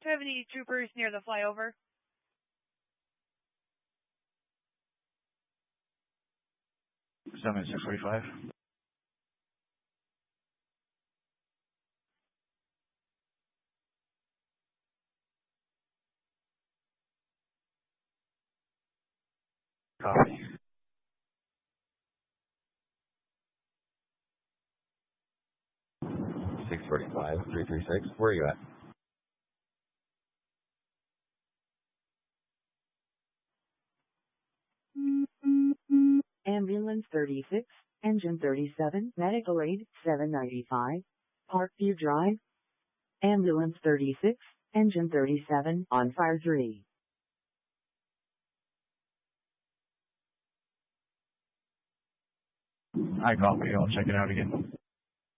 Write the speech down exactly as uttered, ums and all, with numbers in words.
Do you have any troopers near the flyover? seven six forty-five. Copy. six forty-five, three three six. Where are you at? Ambulance thirty-six, engine thirty-seven, medical aid seven ninety-five, Parkview Drive. Ambulance thirty-six, engine thirty-seven, on fire three. I copy. I'll check it out again.